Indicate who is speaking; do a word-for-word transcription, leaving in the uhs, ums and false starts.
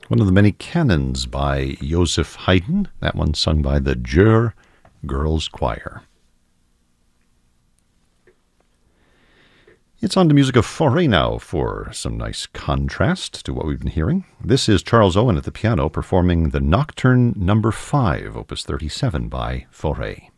Speaker 1: One of the many canons by Joseph Haydn, that one sung by the Geur Girls Choir. It's on to music of Fauré now for some nice contrast to what we've been hearing. This is Charles Owen at the piano performing the Nocturne number five, opus thirty-seven by Fauré.